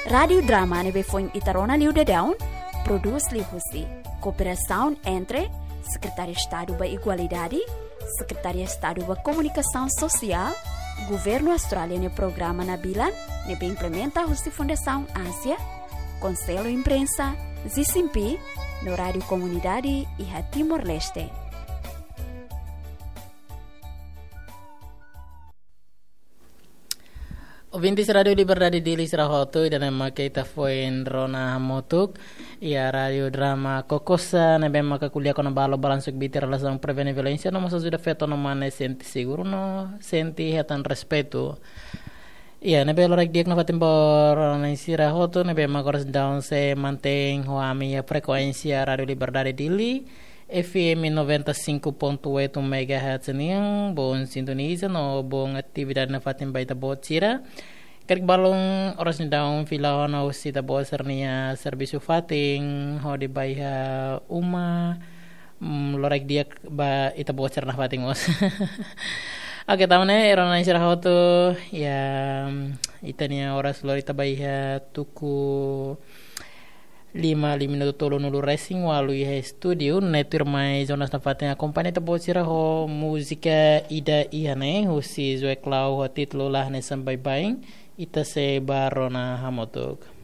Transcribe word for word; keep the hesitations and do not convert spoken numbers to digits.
Radio Drama nebe foi Itarona Liu de Down, produz Liu Husi. Cooperação entre Secretaria de Estado da Igualdade, Secretaria de Estado da Comunicação Social, Governo Australiano Programa Nabilan, nebe implementa a Fundação Ásia, Conselho Imprensa, Zicimpi, no Rádio Comunidade e a Timor-Leste. Ouvintes Radio Liberdade de Lisrahoto dan nama kita foi Rona Motuk ia Radio Drama Kokosa na bem maka kuliah kono balo balansuk biti relação prevenir violência no masa sudah feito no mane senti seguro no senti hatan respeto ia na bem lorek diak na patimbor na Lisrahoto na bem maka harus down se mantém hoami a frequência Radio Liberdade de Li F M noventa e cinco ponto oito megahertz niang bon sintoniza no bon atividade na fatin baita botira Kerik balong oras ni daun filawan au sita boser nia servisu fating ho di baiha uma mm, lorek dia ba ita boser na fating os Oke tamane erona isra hoto ya ita nia oras lor ita baiha tuku lima lima minuto tolo nulu racing walu ya studio netur mai zonas na fatin akompani ta boser ho musika ida ihane husi zoe klau ho titlo lah ne sampai baing ita se barona hamotok